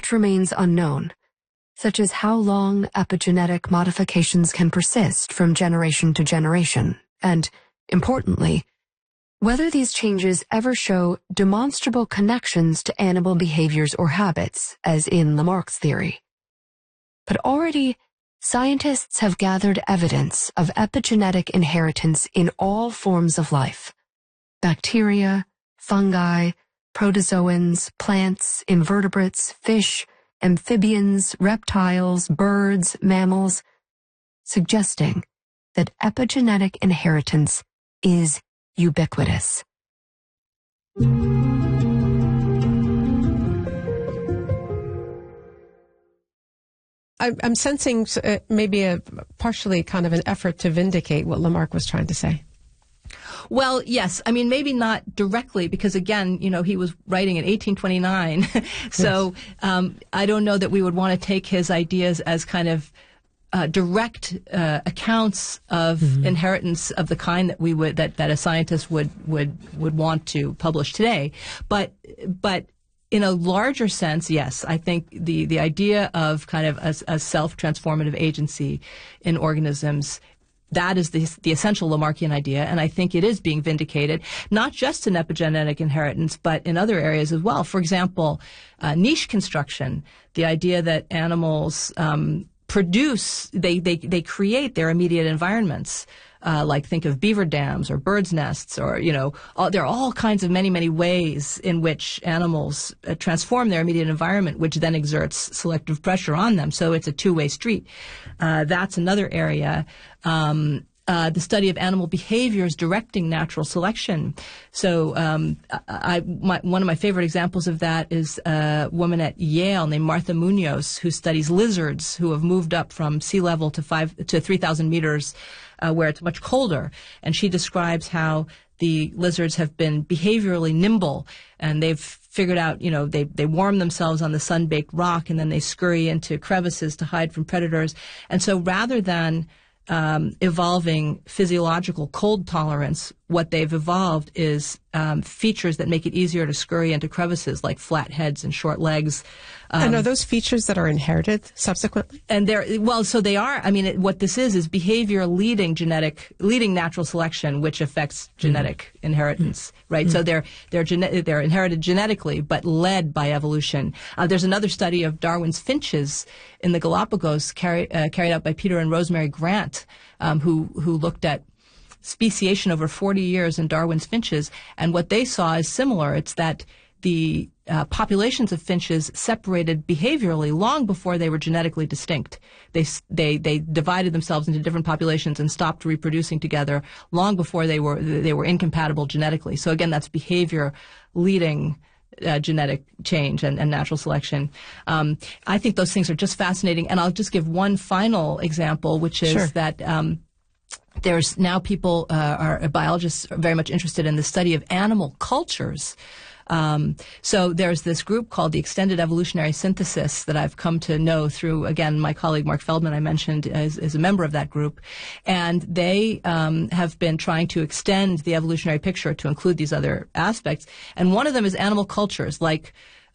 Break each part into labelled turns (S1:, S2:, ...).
S1: much remains unknown, such as how long epigenetic modifications can persist from generation to generation, and, importantly, whether these changes ever show demonstrable connections to animal behaviors or habits, as in Lamarck's theory. But already, scientists have gathered evidence of epigenetic inheritance in all forms of life: bacteria, fungi, protozoans, plants, invertebrates, fish, amphibians, reptiles, birds, mammals, suggesting that epigenetic inheritance is ubiquitous.
S2: I'm sensing maybe a partially kind of an effort to vindicate what Lamarck was trying to say.
S3: Well, yes. I mean, maybe not directly, because again, he was writing in 1829. So I don't know that we would want to take his ideas as kind of direct accounts of inheritance of the kind that we would that a scientist would want to publish today. But in a larger sense, yes, I think the idea of kind of a self-transformative agency in organisms, that is the essential Lamarckian idea, and I think it is being vindicated, not just in epigenetic inheritance, but in other areas as well. For example, niche construction, the idea that animals they create their immediate environments. Like think of beaver dams or birds' nests, or, there are all kinds of many ways in which animals transform their immediate environment, which then exerts selective pressure on them. So it's a two-way street. That's another area. The study of animal behaviors directing natural selection. So one of my favorite examples of that is a woman at Yale named Martha Munoz, who studies lizards who have moved up from sea level to 3,000 meters, where it's much colder. And she describes how the lizards have been behaviorally nimble, and they've figured out, they warm themselves on the sun-baked rock, and then they scurry into crevices to hide from predators. And so rather than evolving physiological cold tolerance, what they've evolved is features that make it easier to scurry into crevices, like flat heads and short legs.
S2: And are those features that are inherited subsequently?
S3: And so they are. I mean, what this is behavior leading natural selection, which affects genetic inheritance, right? So they're inherited genetically, but led by evolution. There's another study of Darwin's finches in the Galapagos carried out by Peter and Rosemary Grant, who looked at speciation over 40 years in Darwin's finches, and what they saw is similar. It's that the populations of finches separated behaviorally long before they were genetically distinct. They divided themselves into different populations and stopped reproducing together long before they were incompatible genetically. So again, that's behavior leading genetic change and natural selection. I think those things are just fascinating, and I'll just give one final example, which is that there's now biologists are very much interested in the study of animal cultures. So there's this group called the Extended Evolutionary Synthesis that I've come to know through, again, my colleague Mark Feldman, I mentioned, is a member of that group. And they have been trying to extend the evolutionary picture to include these other aspects. And one of them is animal cultures, like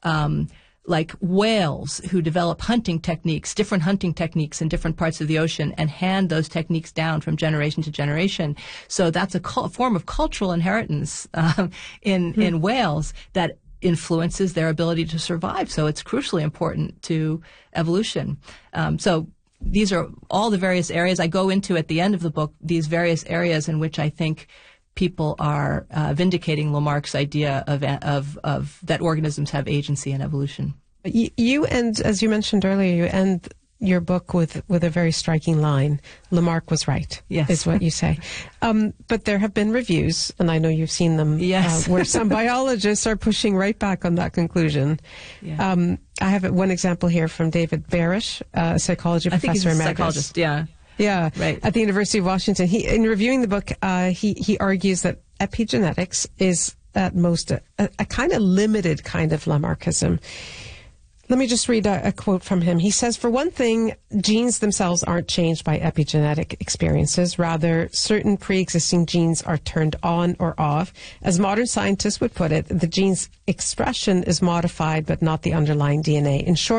S3: whales who develop different hunting techniques in different parts of the ocean, and hand those techniques down from generation to generation. So that's a form of cultural inheritance in whales that influences their ability to survive. So it's crucially important to evolution. So these are all the various areas I go into at the end of the book, these various areas in which I think people are vindicating Lamarck's idea of that organisms have agency in evolution.
S2: You end, as you mentioned earlier, you end your book with a very striking line. Lamarck was right, is what you say. But there have been reviews, and I know you've seen them, where some biologists are pushing right back on that conclusion. Yeah. I have one example here from David Barish, a psychology professor.
S3: I think he's a
S2: emeritus.
S3: Psychologist, yeah.
S2: Yeah,
S3: right.
S2: At the University of Washington. In reviewing the book, he argues that epigenetics is at most a kind of limited kind of Lamarckism. Let me just read a quote from him. He says, "For one thing, genes themselves aren't changed by epigenetic experiences. Rather, certain pre-existing genes are turned on or off. As modern scientists would put it, the gene's expression is modified, but not the underlying DNA. In short,